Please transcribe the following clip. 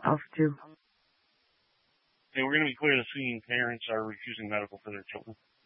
Alpha 2. Okay, we're going to be clear the scene. Parents are refusing medical for their children.